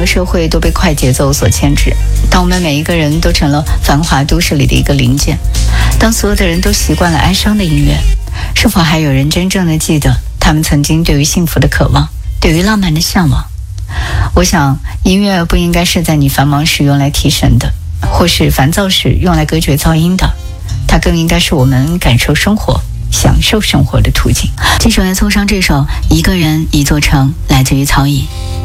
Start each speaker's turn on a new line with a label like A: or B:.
A: 个社会都被快节奏所牵制。当我们每一个人都成了繁华都市里的一个零件，当所有的人都习惯了哀伤的音乐，是否还有人真正的记得他们曾经对于幸福的渴望，对于浪漫的向往？我想，音乐不应该是在你繁忙时用来提神的，或是烦躁时用来隔绝噪音的，它更应该是我们感受生活、享受生活的途径。继续来送上这首《一个人一座城》，来自于曹乙。